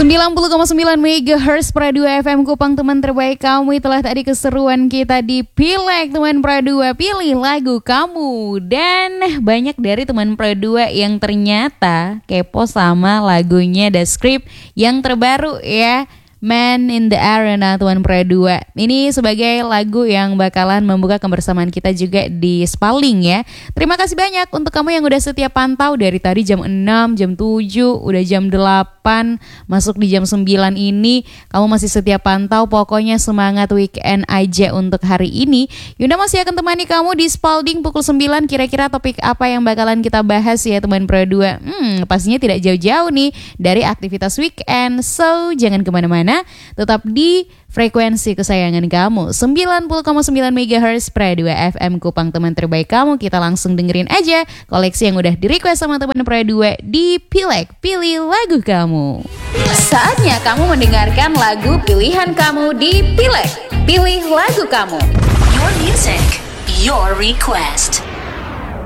90,9 MHz Pradua FM Kupang, teman terbaik kamu. Itulah tadi keseruan kita di Pileg teman Pradua, pilih lagu kamu. Dan banyak dari teman Pradua yang ternyata kepo sama lagunya The Script yang terbaru ya, Man in the Arena teman Pradua. Ini sebagai lagu yang bakalan membuka kebersamaan kita juga di Spaling ya. Terima kasih banyak untuk kamu yang udah setia pantau dari tadi jam 6, jam 7, udah jam 8, masuk di jam 9 ini. Kamu masih setia pantau, pokoknya semangat weekend aja untuk hari ini. Yunda masih akan temani kamu di Spalding pukul 9. Kira-kira topik apa yang bakalan kita bahas ya teman Pradua? Pastinya tidak jauh-jauh nih dari aktivitas weekend. So, jangan kemana-mana, tetap di frekuensi kesayangan kamu 90,9 MHz Pradua FM Kupang, teman terbaik kamu. Kita langsung dengerin aja koleksi yang udah di request sama teman Pradua di Pileg, pilih lagu kamu. Saatnya kamu mendengarkan lagu pilihan kamu di Pileg, pilih lagu kamu. Your music, your request.